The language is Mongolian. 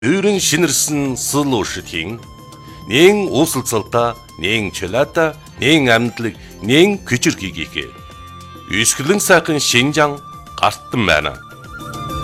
Өөрийн шинэрсэн сул ушидхийн нэн ууслцалта нэн чөлата нэн амдлаг нэн küçük гигээ. Үсгэлэн сайхан Шинжаан гартан байна.